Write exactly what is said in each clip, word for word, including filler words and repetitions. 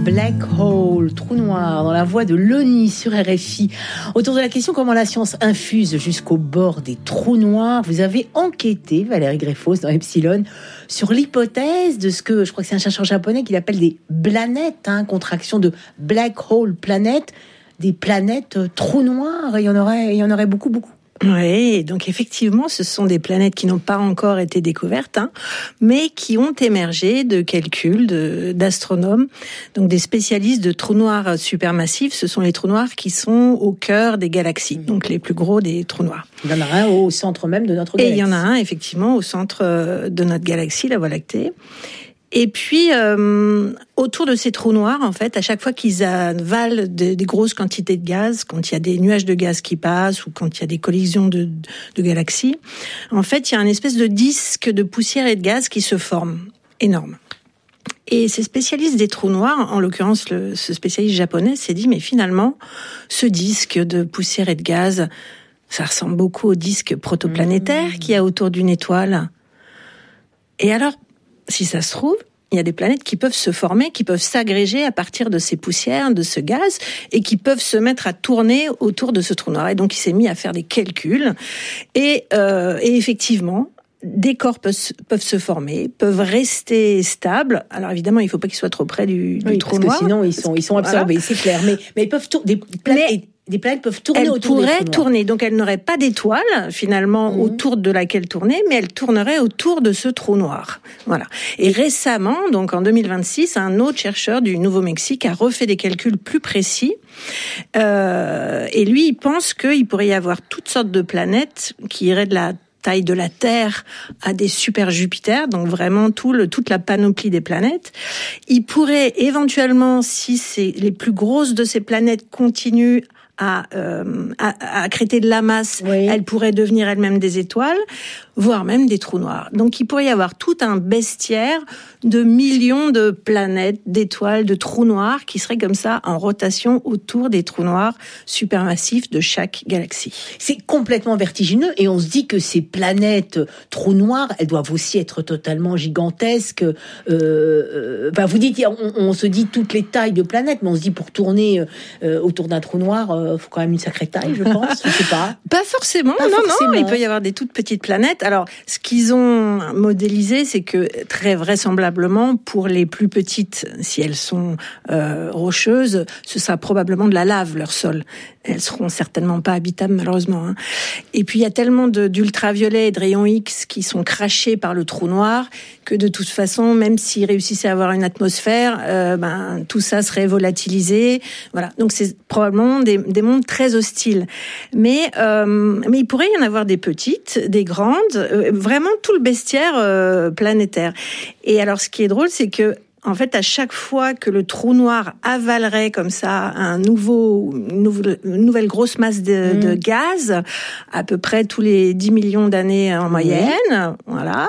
Black Hole, trou noir, dans la voix de Loni sur R F I. Autour de la question comment la science infuse jusqu'au bord des trous noirs, vous avez enquêté, Valérie Greffos, dans Epsilon, sur l'hypothèse de ce que, je crois que c'est un chercheur japonais qui l'appelle des planètes, hein, contraction de Black Hole planète, des planètes euh, trous noirs, il y en aurait, il y en aurait beaucoup, beaucoup. Oui, donc effectivement, ce sont des planètes qui n'ont pas encore été découvertes, hein, mais qui ont émergé de calculs de, d'astronomes, donc des spécialistes de trous noirs supermassifs. Ce sont les trous noirs qui sont au cœur des galaxies, donc les plus gros des trous noirs. Il y en a un au centre même de notre galaxie. Et il y en a un, effectivement, au centre de notre galaxie, la Voie lactée. Et puis, euh, autour de ces trous noirs, en fait, à chaque fois qu'ils avalent des, des grosses quantités de gaz, quand il y a des nuages de gaz qui passent ou quand il y a des collisions de, de galaxies, en fait, il y a une espèce de disque de poussière et de gaz qui se forme, énorme. Et ces spécialistes des trous noirs, en l'occurrence le, ce spécialiste japonais, s'est dit, mais finalement, ce disque de poussière et de gaz, ça ressemble beaucoup au disque protoplanétaire mmh. qu'il y a autour d'une étoile. Et alors, si ça se trouve, il y a des planètes qui peuvent se former, qui peuvent s'agréger à partir de ces poussières, de ce gaz, et qui peuvent se mettre à tourner autour de ce trou noir. Et donc, il s'est mis à faire des calculs. Et, euh, et effectivement, des corps peuvent, peuvent se former, peuvent rester stables. Alors évidemment, il ne faut pas qu'ils soient trop près du, du oui, trou parce noir. Que sinon, ils sont, ils sont absorbés, voilà. C'est clair. Mais, mais ils peuvent tourner. Des planètes... Mais... Des planètes peuvent tourner elles autour des trous noirs. Elles pourraient tourner, donc elles n'auraient pas d'étoile finalement mmh. autour de laquelle tourner, mais elles tourneraient autour de ce trou noir. Voilà. Et récemment, donc en deux mille vingt-six, un autre chercheur du Nouveau-Mexique a refait des calculs plus précis. Euh, et lui, il pense qu'il pourrait y avoir toutes sortes de planètes qui iraient de la taille de la Terre à des super Jupiters, donc vraiment tout le, toute la panoplie des planètes. Il pourrait éventuellement, si c'est les plus grosses de ces planètes continuent à, euh, à, à accréter de la masse, oui. elles pourraient devenir elles-mêmes des étoiles, voire même des trous noirs. Donc il pourrait y avoir tout un bestiaire de millions de planètes, d'étoiles, de trous noirs qui seraient comme ça en rotation autour des trous noirs supermassifs de chaque galaxie. C'est complètement vertigineux et on se dit que ces planètes trous noirs, elles doivent aussi être totalement gigantesques. Euh, euh, bah vous dites, on, on se dit toutes les tailles de planètes, mais on se dit pour tourner euh, autour d'un trou noir, euh, faut quand même une sacrée taille, je pense. Je sais pas. Pas forcément. Pas non, forcément. non. Il peut y avoir des toutes petites planètes. Alors, ce qu'ils ont modélisé, c'est que très vraisemblablement, pour les plus petites, si elles sont euh, rocheuses, ce sera probablement de la lave, leur sol. Elles seront certainement pas habitables, malheureusement. Hein. Et puis, il y a tellement de, d'ultraviolets et de rayons X qui sont crachés par le trou noir que de toute façon, même s'ils réussissaient à avoir une atmosphère, euh, ben, tout ça serait volatilisé. Voilà. Donc, c'est probablement des, des mondes très hostiles. Mais, euh, mais il pourrait y en avoir des petites, des grandes, euh, vraiment tout le bestiaire euh, planétaire. Et alors, ce qui est drôle, c'est que en fait, à chaque fois que le trou noir avalerait comme ça un nouveau, une nouvelle, une nouvelle grosse masse de, mmh. de gaz, à peu près tous les dix millions d'années en moyenne, mmh. voilà,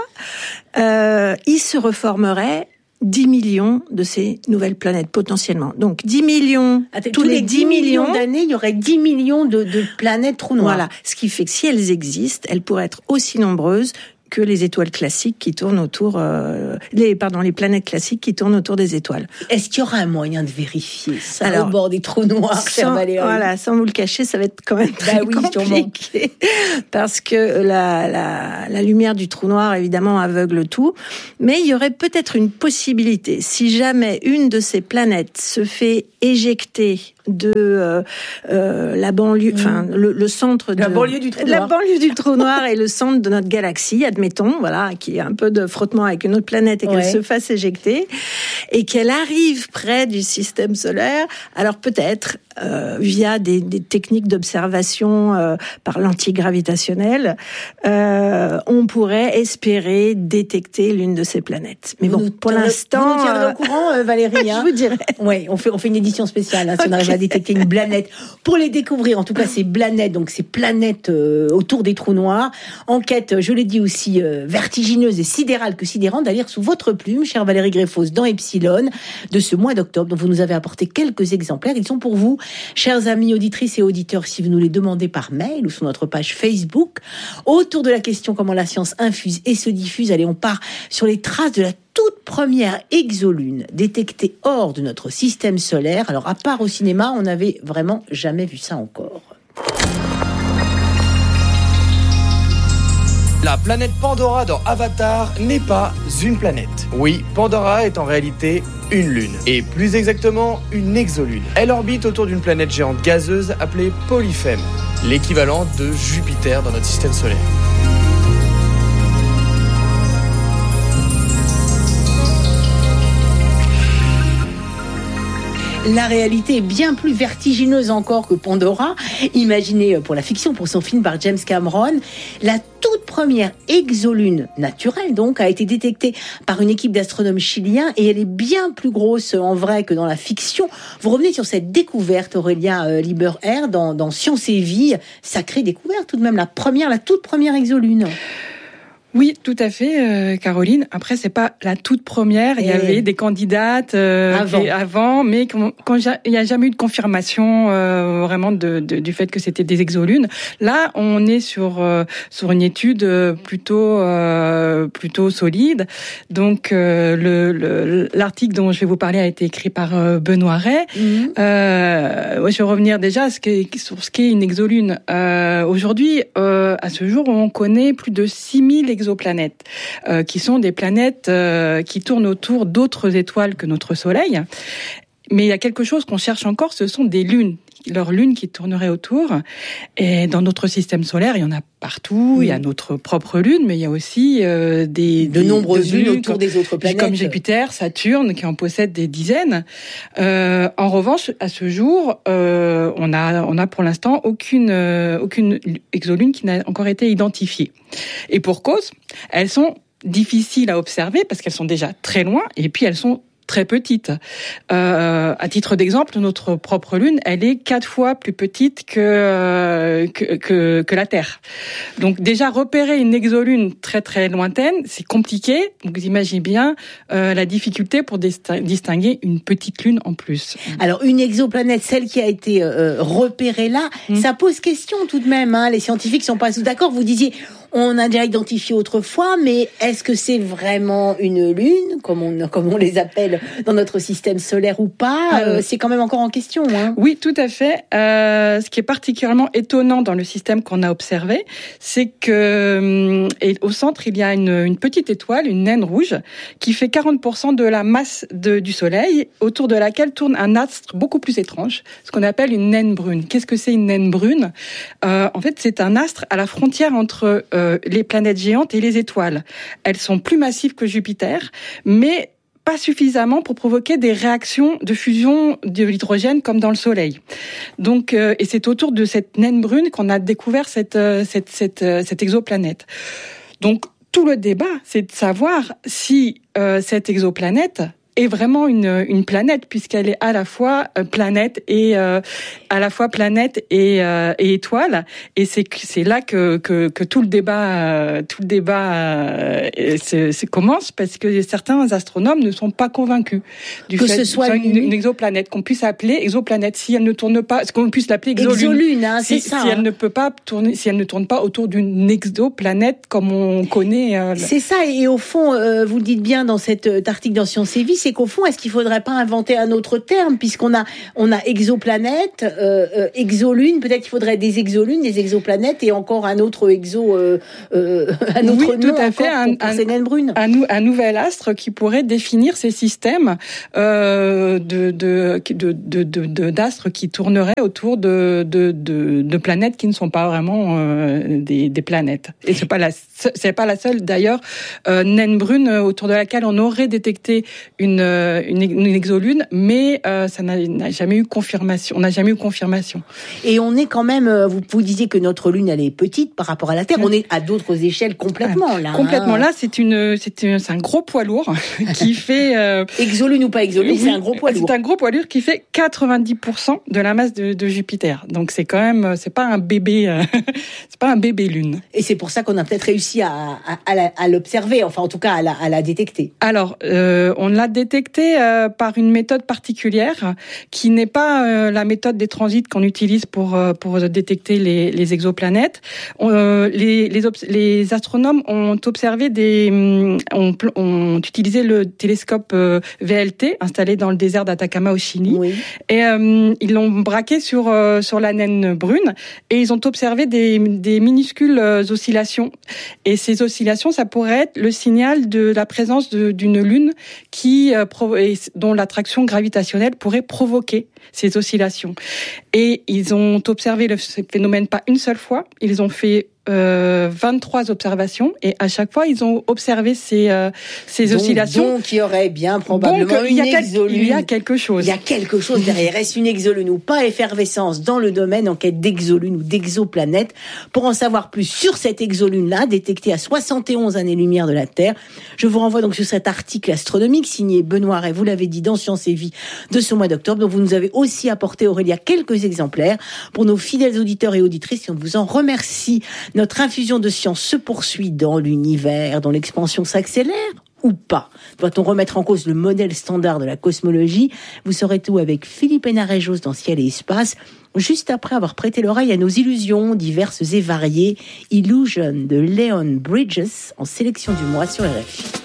euh, il se reformerait dix millions de ces nouvelles planètes, potentiellement. Donc, dix millions, Attends, tous, tous les dix millions d'années, il y aurait dix millions de, de planètes trous noirs. Voilà. Ce qui fait que si elles existent, elles pourraient être aussi nombreuses que les étoiles classiques qui tournent autour, euh, les pardon, les planètes classiques qui tournent autour des étoiles. Est-ce qu'il y aura un moyen de vérifier ça Alors, au bord des trous noirs, sans, voilà, sans vous le cacher, ça va être quand même très bah oui, compliqué parce que la, la la lumière du trou noir évidemment aveugle tout, mais il y aurait peut-être une possibilité si jamais une de ces planètes se fait éjecter de euh, euh, la banlieue, enfin mmh. le, le centre de la banlieue du trou noir, la banlieue du trou noir et le centre de notre galaxie, admettons, voilà, qu'il y ait un peu de frottement avec une autre planète et qu'elle ouais. se fasse éjecter et qu'elle arrive près du système solaire. Alors peut-être euh, via des, des techniques d'observation euh, par l'antigravitationnel, euh, on pourrait espérer détecter l'une de ces planètes. Mais vous bon, nous, pour l'instant, vous nous tiendrez euh... au courant, euh, Valérie. Hein. Je vous dirai. Oui, on fait on fait une édition spéciale hein, si okay. on arrive à détecter une planète. Pour les découvrir, en tout cas, ces planètes, donc ces planètes euh, autour des trous noirs. Enquête, je l'ai dit aussi euh, vertigineuse et sidérale que sidérante, à lire sous votre plume, chère Valérie Greffos, dans Epsilon, de ce mois d'octobre, dont vous nous avez apporté quelques exemplaires. Ils sont pour vous Chers amis auditrices et auditeurs, si vous nous les demandez par mail ou sur notre page Facebook, autour de la question comment la science infuse et se diffuse, allez, on part sur les traces de la toute première exolune détectée hors de notre système solaire. Alors, à part au cinéma, on n'avait vraiment jamais vu ça encore. La planète Pandora dans Avatar n'est pas une planète. Oui, Pandora est en réalité une lune. Et plus exactement, une exolune. Elle orbite autour d'une planète géante gazeuse appelée Polyphème, l'équivalent de Jupiter dans notre système solaire. La réalité est bien plus vertigineuse encore que Pandora. Imaginez pour la fiction, pour son film par James Cameron, la toute première exolune naturelle donc a été détectée par une équipe d'astronomes chiliens et elle est bien plus grosse en vrai que dans la fiction. Vous revenez sur cette découverte, Aurélia Lieberherr, dans, dans Science et Vie, sacrée découverte tout de même, la première, la toute première exolune. Oui, tout à fait, euh, Caroline. Après, c'est pas la toute première. Il y avait des candidates euh, avant. Qui, avant, mais quand, quand il n'y a jamais eu de confirmation euh, vraiment de, de, du fait que c'était des exolunes. Là, on est sur euh, sur une étude plutôt euh, plutôt solide. Donc, euh, le, le l'article dont je vais vous parler a été écrit par euh, Benoît Ray. Mm-hmm. Euh, je vais revenir déjà à ce qu'est, sur ce qu'est une exolune. Euh, aujourd'hui, euh, à ce jour, on connaît plus de six mille exolunes exoplanètes, euh, qui sont des planètes euh, qui tournent autour d'autres étoiles que notre Soleil. Mais il y a quelque chose qu'on cherche encore, ce sont des lunes, leurs lunes qui tourneraient autour. Et dans notre système solaire, il y en a partout. Oui. Il y a notre propre lune, mais il y a aussi euh, des de des, nombreuses lunes autour comme, des autres planètes, comme Jupiter, Saturne, qui en possèdent des dizaines. Euh, en revanche, à ce jour, euh, on a on a pour l'instant aucune euh, aucune exolune qui n'a encore été identifiée. Et pour cause, elles sont difficiles à observer parce qu'elles sont déjà très loin et puis elles sont très petite. Euh, à titre d'exemple, notre propre Lune, elle est quatre fois plus petite que, que, que, que la Terre. Donc déjà, repérer une exolune très très lointaine, c'est compliqué. Donc vous imaginez bien euh, la difficulté pour distinguer une petite Lune en plus. Alors une exoplanète, celle qui a été euh, repérée là, mmh. ça pose question tout de même. Hein. Les scientifiques sont pas tous d'accord. Vous disiez... On a déjà identifié autrefois, mais est-ce que c'est vraiment une lune, comme on, comme on les appelle dans notre système solaire ou pas euh, C'est quand même encore en question. Hein. Oui, tout à fait. Euh, ce qui est particulièrement étonnant dans le système qu'on a observé, c'est que et au centre, il y a une, une petite étoile, une naine rouge, qui fait quarante pour cent de la masse de, du Soleil, autour de laquelle tourne un astre beaucoup plus étrange, ce qu'on appelle une naine brune. Qu'est-ce que c'est une naine brune euh, En fait, c'est un astre à la frontière entre euh, les planètes géantes et les étoiles. Elles sont plus massives que Jupiter, mais pas suffisamment pour provoquer des réactions de fusion de l'hydrogène comme dans le Soleil. Donc, euh, et c'est autour de cette naine brune qu'on a découvert cette, euh, cette, cette, euh, cette exoplanète. Donc, tout le débat, c'est de savoir si euh, cette exoplanète est vraiment une une planète, puisqu'elle est à la fois planète et euh, à la fois planète et euh, et étoile, et c'est c'est là que que que tout le débat euh, tout le débat euh, se, se commence, parce que certains astronomes ne sont pas convaincus du que fait ce soit une, une, une exoplanète, qu'on puisse appeler exoplanète si elle ne tourne pas, qu'on puisse l'appeler exolune, exolune hein, si, c'est ça, si hein. elle ne peut pas tourner, si elle ne tourne pas autour d'une exoplanète comme on connaît. Euh, c'est ça, et au fond, euh, vous le dites bien dans cet article dans Science et Vie, c'est qu'au fond, est-ce qu'il faudrait pas inventer un autre terme, puisqu'on a on a exoplanète, euh, euh, exolune, peut-être qu'il faudrait des exolunes, des exoplanètes et encore un autre exo, euh, euh, un autre oui, nom tout à fait, un, pour, pour un, ces naines brunes. Un, un nouvel astre qui pourrait définir ces systèmes euh, de, de, de, de, de, d'astres qui tourneraient autour de, de, de, de planètes qui ne sont pas vraiment euh, des, des planètes. Et c'est pas la c'est pas la seule d'ailleurs euh, naine brune autour de laquelle on aurait détecté une Une, une exolune, mais euh, ça n'a, n'a jamais eu confirmation. On n'a jamais eu confirmation. Et on est quand même. Vous, vous disiez que notre lune, elle est petite par rapport à la Terre. On est à d'autres échelles complètement là. Complètement hein. là, c'est une, c'est, une, c'est un gros poids lourd qui fait. Euh, exolune ou pas exolune, oui, c'est un gros poids lourd. C'est un gros poids lourd qui fait quatre-vingt-dix pour cent de la masse de, de Jupiter. Donc c'est quand même, c'est pas un bébé, euh, c'est pas un bébé lune. Et c'est pour ça qu'on a peut-être réussi à, à, à, la, à l'observer, enfin en tout cas à la, à la détecter. Alors, euh, on l'a détecté. détectés euh, par une méthode particulière qui n'est pas euh, la méthode des transits qu'on utilise pour euh, pour détecter les, les exoplanètes. Euh, les, les les astronomes ont observé des ont, ont utilisé le télescope euh, V L T installé dans le désert d'Atacama au Chili, oui. et euh, ils l'ont braqué sur euh, sur la naine brune et ils ont observé des des minuscules euh, oscillations. Et ces oscillations, ça pourrait être le signal de la présence de, d'une lune qui euh, dont l'attraction gravitationnelle pourrait provoquer ces oscillations. Et ils ont observé le phénomène pas une seule fois, ils ont fait Euh, vingt-trois observations et à chaque fois ils ont observé ces euh, ces donc, oscillations. Donc il y aurait bien probablement donc, une il y a exolune. Quel, il y a quelque chose. Il y a quelque chose derrière. Est-ce une exolune ou pas? Effervescence dans le domaine en quête d'exolune ou d'exoplanète. Pour en savoir plus sur cette exolune-là, détectée à soixante et onze années-lumière de la Terre, je vous renvoie donc sur cet article astronomique signé Benoît Ray, vous l'avez dit, dans Science et Vie de ce mois d'octobre, dont vous nous avez aussi apporté, Aurélia, quelques exemplaires pour nos fidèles auditeurs et auditrices, et on vous en remercie. Notre infusion de science se poursuit dans l'univers, dont l'expansion s'accélère ou pas. Doit-on remettre en cause le modèle standard de la cosmologie? Vous saurez tout avec Philippe Hénarejos dans Ciel et Espace, juste après avoir prêté l'oreille à nos illusions diverses et variées. Illusion de Leon Bridges en sélection du mois sur R F I.